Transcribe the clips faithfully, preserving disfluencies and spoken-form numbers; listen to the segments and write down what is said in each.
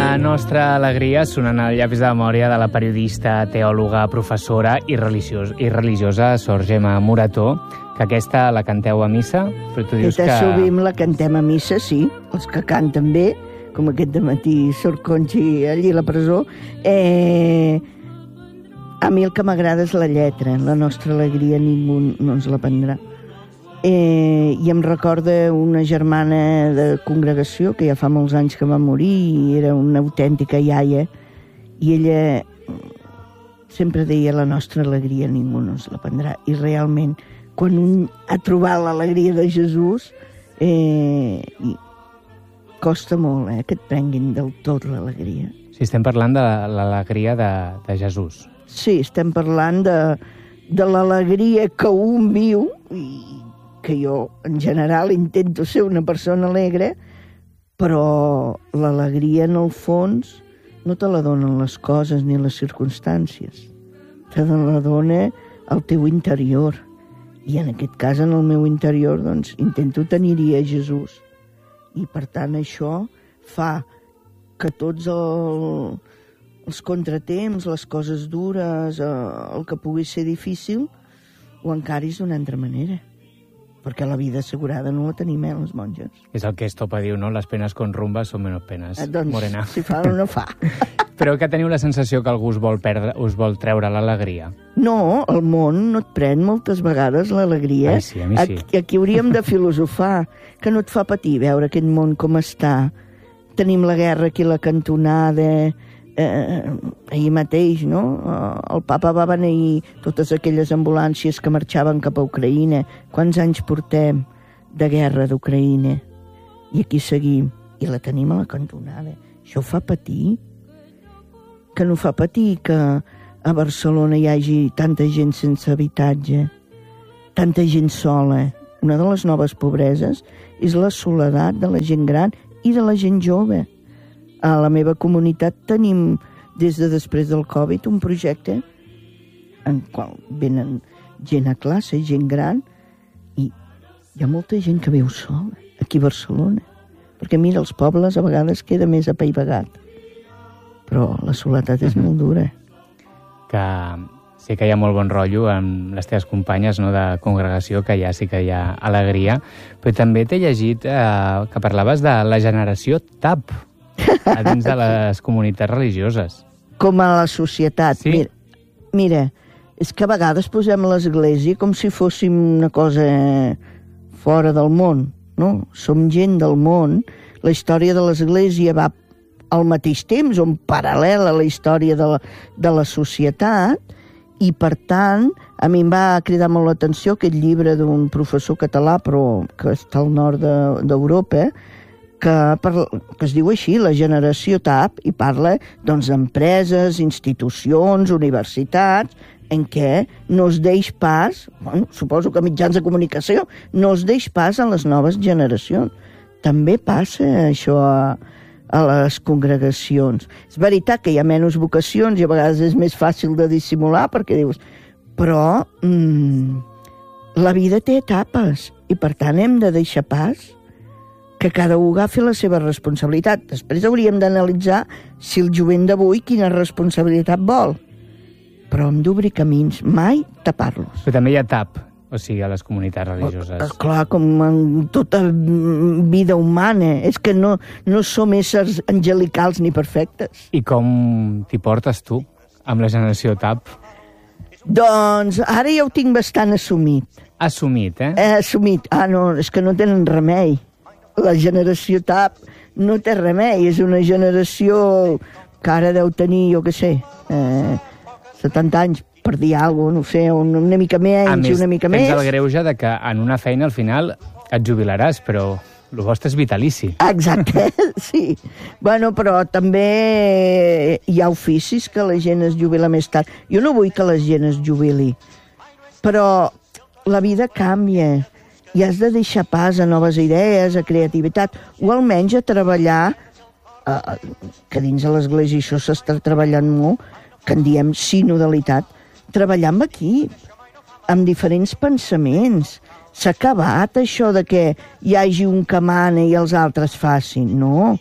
La nostra alegria sonant al llavis de memòria de la periodista, teòloga, professora i, religiós, i religiosa Sor Gemma Morató, que aquesta la canteu a missa, però tu dius que... Sovint la cantem a missa, sí, els que canten bé, com aquest dematí Sor Conchi allí a la presó. Eh, a mi el que m'agrada és la lletra, la nostra alegria ningú no ens la prendrà. Eh, I em recorda una germana de congregació que ja fa molts anys que va morir i era una autèntica iaia, i ella sempre deia la nostra alegria ningú no ens la prendrà, i realment quan un ha trobat l'alegria de Jesús eh, costa molt eh, que et prenguin del tot l'alegria. Sí, estem parlant de l'alegria de, de Jesús. Sí, estem parlant de, de l'alegria que un viu, i que jo, en general, intento ser una persona alegre, però l'alegria, en el fons, no te la donen les coses ni les circumstàncies. Te la dona el teu interior. I en aquest cas, en el meu interior, doncs, intento tenir-hi a Jesús. I, per tant, això fa que tots el, els contratemps, les coses dures, el que pugui ser difícil, ho encaris d'una altra manera. Perquè la vida assegurada no la tenim, eh, les monges. És el que Estopa diu, no? Les penes con rumba són menys penes, eh, doncs, Morena. Si fa o no fa. Però que teniu la sensació que algú us vol, perdre, us vol treure l'alegria? No, el món no et pren moltes vegades l'alegria. Ai, sí, a mi sí. Aquí, aquí hauríem de filosofar, que no et fa patir veure aquest món com està. Tenim la guerra aquí a la cantonada, eh, ahir mateix, no? El papa va beneir totes aquelles ambulàncies que marxaven cap a Ucraïna. Quants anys portem de guerra d'Ucraïna? I aquí seguim. I la tenim a la cantonada. Això fa patir. Que no fa patir que a Barcelona hi hagi tanta gent sense habitatge, tanta gent sola. Una de les noves pobreses és la soledat de la gent gran i de la gent jove. A la meva comunitat tenim, des de després del Covid, un projecte en qual venen gent a classe, gent gran, i hi ha molta gent que viu sola, aquí a Barcelona. Perquè, mira, els pobles a vegades queda més apaivagat, però la soledat és molt dura. Que sí que hi ha molt bon rotllo amb les teves companyes, no, de congregació, que ja sí que hi ha alegria, però també t'he llegit eh, que parlaves de la generació T A P, a dins de les comunitats religioses. Com a la societat. Sí? Mira, mira, és que a vegades posem l'església com si fóssim una cosa fora del món, no? Som gent del món. La història de l'església va al mateix temps, o en paral·lel a la història de la, de la societat, i per tant, a mi em va cridar molt l'atenció aquest llibre d'un professor català, però que està al nord d'Europa, de, Que, que es diu així, la generació T A P, i parla doncs, d'empreses, institucions, universitats, en què no es deix pas, bueno, suposo que mitjans de comunicació, no es deix pas a les noves generacions. També passa això a, a les congregacions. És veritat que hi ha menys vocacions i a vegades és més fàcil de dissimular, perquè dius, però mmm, la vida té etapes i per tant hem de deixar pas que cada un agafi la seva responsabilitat. Després hauríem d'analitzar si el jovent d'avui quina responsabilitat vol. Però hem d'obrir camins, mai tapar-los. Però també hi ha T A P, o sigui, a les comunitats religioses. Oh, clar, com en tota vida humana. És que no, no som éssers angelicals ni perfectes. I com t'hi portes tu, amb la generació T A P? Doncs ara ja ho tinc bastant assumit. Assumit, eh? Eh, assumit. Ah, no, és que no tenen remei. La generació T A P no té remei, és una generació que ara deu tenir, jo què sé, eh, setanta anys, per dir alguna cosa, no sé, una, una mica menys, una mica més. A més, tens el greuge de que en una feina al final et jubilaràs, però el vostre és vitalici. Exacte, sí. Bueno, però també hi ha oficis que la gent es jubila més tard. Jo no vull que la gent es jubili, però la vida canvia. I has de deixar pas a noves idees, a creativitat, o almenys a treballar, eh, que dins de l'església això s'està treballant molt, que en diem sinodalitat, treballar amb equip, amb diferents pensaments. S'ha acabat això de que hi hagi un que mana i els altres facin. No,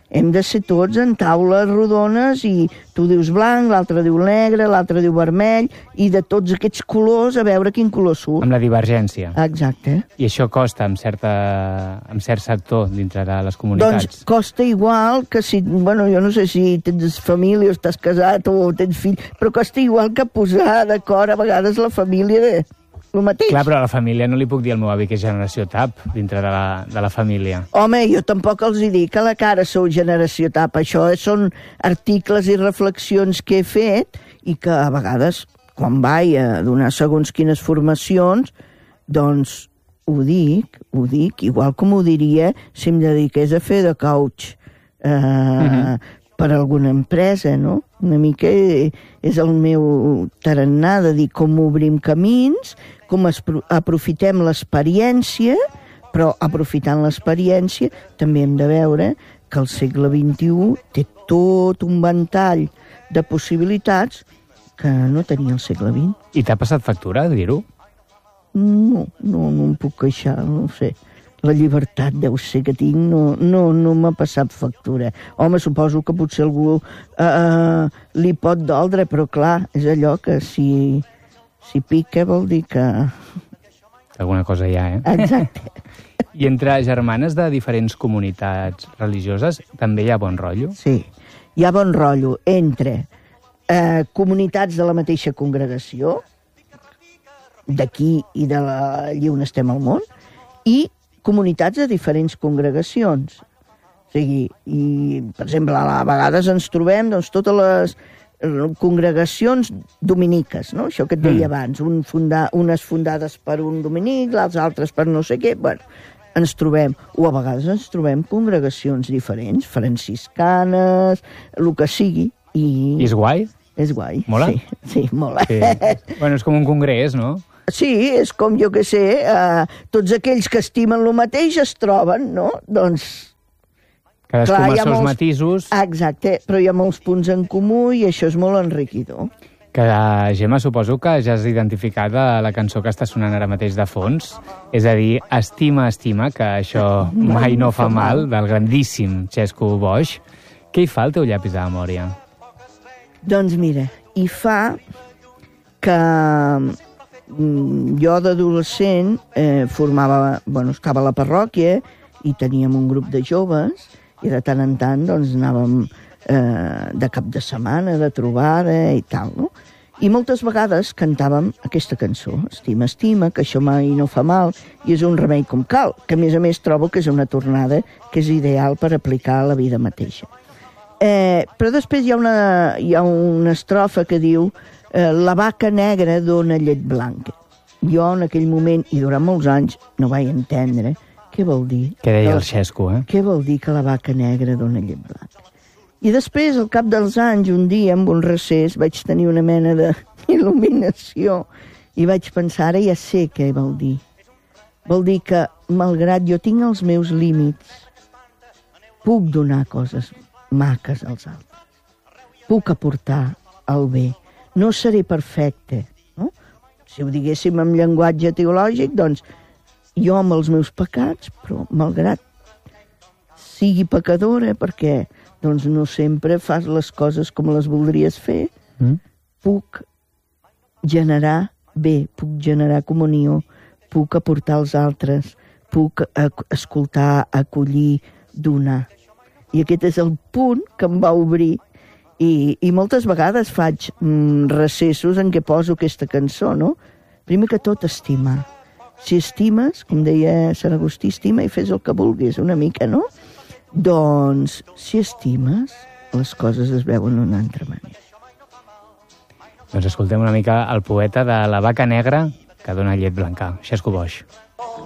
hem de ser tots en taules rodones i tu dius blanc, l'altre diu negre, l'altre diu vermell, i de tots aquests colors a veure quin color surt. Amb la divergència. Exacte. I això costa en, certa, en cert sector dintre de les comunitats? Doncs costa igual que si, bueno, jo no sé si tens família o estàs casat o tens fill, però costa igual que posar d'acord a vegades la família de el mateix. Clar, però a la família no li puc dir al meu avi que és generació T A P dintre de la, de la família. Home, jo tampoc els hi dic a la cara sou generació T A P. Això són articles i reflexions que he fet i que a vegades, quan vaig a donar segons quines formacions, doncs ho dic, ho dic, igual com ho diria si em dediqués a fer de coach eh, uh-huh. per alguna empresa, no? Una mica és el meu tarannà de dir com obrim camins, com aprofitem l'experiència, però aprofitant l'experiència també hem de veure que el segle vint-i-u té tot un ventall de possibilitats que no tenia el segle vint. I t'ha passat factura, dir-ho? No, no, no em puc queixar, no sé. La llibertat deu ser que tinc, no, no, no m'ha passat factura. Home, suposo que potser algú eh, li pot doldre, però clar, és allò que si, si pica vol dir que... Alguna cosa hi ha, eh? Exacte. I entre germanes de diferents comunitats religioses també hi ha bon rotllo? Sí, hi ha bon rotllo entre eh, comunitats de la mateixa congregació, d'aquí i de la, allí on estem al món, i comunitats de diferents congregacions. O sigui, i, per exemple, a vegades ens trobem doncs, totes les congregacions dominiques, no? Això que et deia mm. abans, un funda, unes fundades per un dominic, les altres per no sé què, bueno, ens trobem, o a vegades ens trobem congregacions diferents, franciscanes, el que sigui. I, I és guai? És guai, mola? Sí, sí, mola. Sí. Bueno, és com un congrés, no? Sí, és com, jo què sé, eh, tots aquells que estimen el mateix es troben, no? Doncs... Cadascú amb els seus molts... matisos. Exacte, però hi ha molts punts en comú i això és molt enriquidor. Que, Gemma, suposo que ja has identificat la cançó que està sonant ara mateix de fons, és a dir, Estima, estima, que això mai no fa mal, del grandíssim Xesco Boix. Què hi fa el teu llapis de memòria? Doncs mira, hi fa que... jo d'adolescent eh, formava, bueno, estava a la parròquia i teníem un grup de joves i de tant en tant doncs anàvem eh, de cap de setmana, de trobada i tal, no? I moltes vegades cantàvem aquesta cançó, Estima, estima, que això mai no fa mal i és un remei com cal, que a més a més trobo que és una tornada que és ideal per aplicar a la vida mateixa. Eh, però després hi ha, una, hi ha una estrofa que diu Eh, la vaca negra dona llet blanca. Jo en aquell moment, i durant molts anys, no vaig entendre què vol dir. Què deia el Xesco, eh? Què vol dir que la vaca negra dona llet blanca. I després, al cap dels anys, un dia, amb un recés, vaig tenir una mena d'il·luminació i vaig pensar, ara ja sé què vol dir. Vol dir que, malgrat jo tinc els meus límits, puc donar coses maques als altres. Puc aportar el bé. No seré perfecte, no? Si ho diguéssim en llenguatge teològic, doncs jo amb els meus pecats, però malgrat sigui pecadora, perquè doncs no sempre fas les coses com les voldries fer, mm. puc generar bé, puc generar comunió, puc aportar als altres, puc escoltar, acollir, donar. I aquest és el punt que em va obrir. I, i moltes vegades faig mm, recessos en què poso aquesta cançó, no? Primer que tot, estimar. Si estimes, com deia Sant Agustí, estima i fes el que vulguis, una mica, no? Doncs, si estimes, les coses es veuen d'una altra manera. Doncs escoltem una mica el poeta de la vaca negra que dona llet blanca, Xesco Boix.